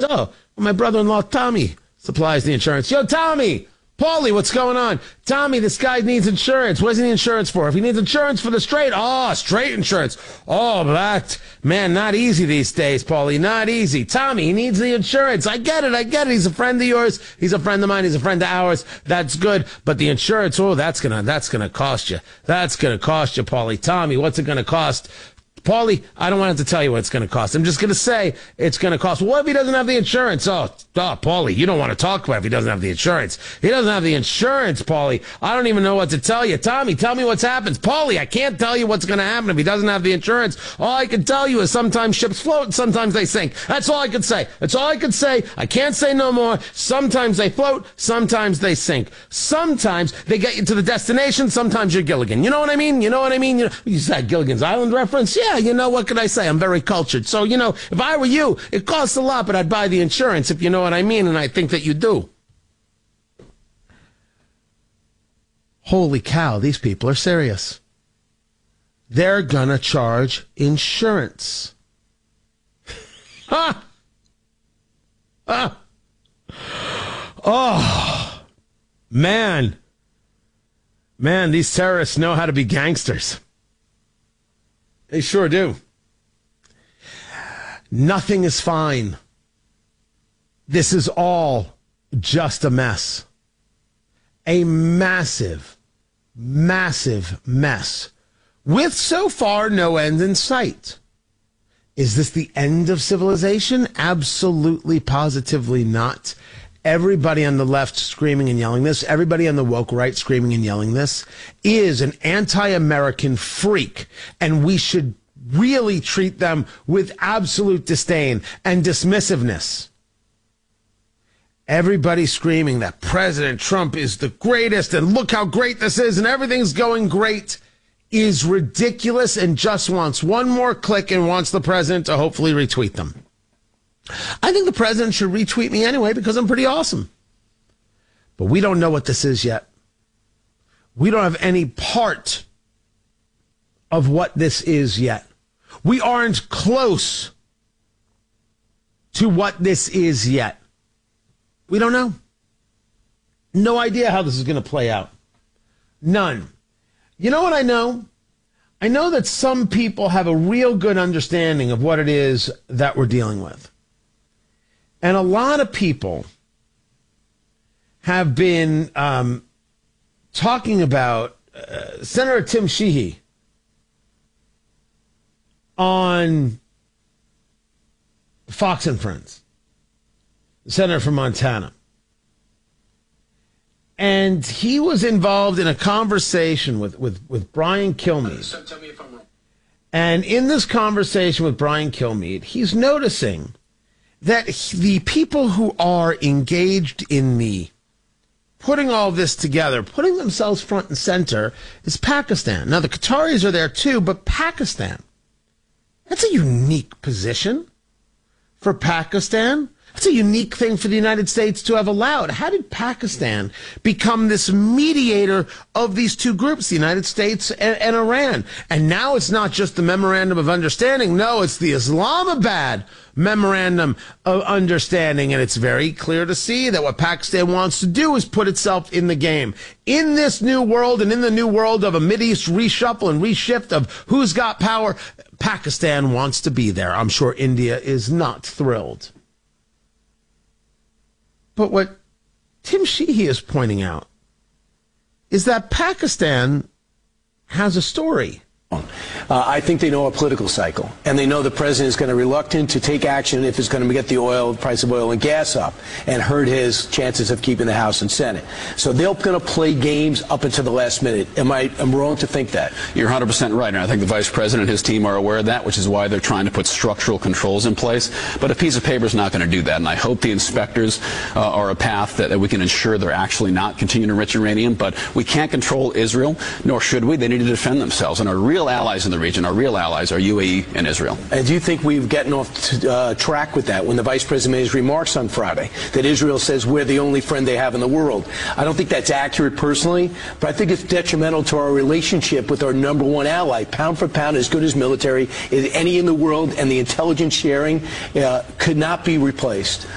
Oh, my brother-in-law, Tommy, supplies the insurance. Yo, Tommy! Paulie, what's going on? Tommy, this guy needs insurance. What does he need insurance for? If he needs insurance for the straight, straight insurance. Oh, man, not easy these days, Paulie, not easy. Tommy, he needs the insurance. I get it. He's a friend of yours. He's a friend of mine. He's a friend of ours. That's good. But the insurance, that's gonna cost you. That's gonna cost you, Paulie. Tommy, what's it gonna cost? Paulie, I don't want to tell you what it's going to cost. I'm just going to say it's going to cost. What if he doesn't have the insurance? Paulie, you don't want to talk about if he doesn't have the insurance. He doesn't have the insurance, Paulie. I don't even know what to tell you. Tommy, tell me what's happened. Paulie, I can't tell you what's going to happen if he doesn't have the insurance. All I can tell you is sometimes ships float and sometimes they sink. That's all I can say. That's all I can say. I can't say no more. Sometimes they float. Sometimes they sink. Sometimes they get you to the destination. Sometimes you're Gilligan. You know what I mean? You said Gilligan's Island reference? Yeah, what can I say? I'm very cultured. So, if I were you, it costs a lot, but I'd buy the insurance, if you know what I mean, and I think that you do. Holy cow, these people are serious. They're gonna charge insurance. Oh, man, these terrorists know how to be gangsters. They sure do. Nothing is fine. This is all just a mess. A massive, massive mess with so far no end in sight. Is this the end of civilization? Absolutely, positively not. Everybody on the left screaming and yelling this, everybody on the woke right screaming and yelling this, is an anti-American freak, and we should really treat them with absolute disdain and dismissiveness. Everybody screaming that President Trump is the greatest, and look how great this is, and everything's going great, is ridiculous and just wants one more click and wants the president to hopefully retweet them. I think the president should retweet me anyway because I'm pretty awesome. But we don't know what this is yet. We don't have any part of what this is yet. We aren't close to what this is yet. We don't know. No idea how this is going to play out. None. You know what I know? I know that some people have a real good understanding of what it is that we're dealing with. And a lot of people have been talking about Senator Tim Sheehy on Fox and Friends, the senator from Montana. And he was involved in a conversation with Brian Kilmeade. Tell me if I'm wrong. And in this conversation with Brian Kilmeade, he's noticing that the people who are engaged in the putting all this together, putting themselves front and center, is Pakistan. Now, the Qataris are there too, but Pakistan, that's a unique position for Pakistan. That's a unique thing for the United States to have allowed. How did Pakistan become this mediator of these two groups, the United States and Iran? And now it's not just the Memorandum of Understanding. No, it's the Islamabad Memorandum of Understanding. And it's very clear to see that what Pakistan wants to do is put itself in the game. In this new world and in the new world of a Mideast reshuffle and reshift of who's got power, Pakistan wants to be there. I'm sure India is not thrilled. But what Tim Sheehy is pointing out is that Pakistan has a story. I think they know a political cycle, and they know the president is going to be reluctant to take action if it's going to get the price of oil and gas up and hurt his chances of keeping the House and Senate. So they're going to play games up until the last minute. Am I wrong to think that? You're 100% right, and I think the vice president and his team are aware of that, which is why they're trying to put structural controls in place. But a piece of paper is not going to do that, and I hope the inspectors are a path that we can ensure they're actually not continuing to enrich uranium. But we can't control Israel, nor should we. They need to defend themselves, and our real allies in the region, our real allies, are UAE and Israel. And do you think we've gotten off track with that when the vice president made his remarks on Friday, that Israel says we're the only friend they have in the world? I don't think that's accurate personally, but I think it's detrimental to our relationship with our number one ally. Pound for pound, as good as military as any in the world, and the intelligence sharing could not be replaced.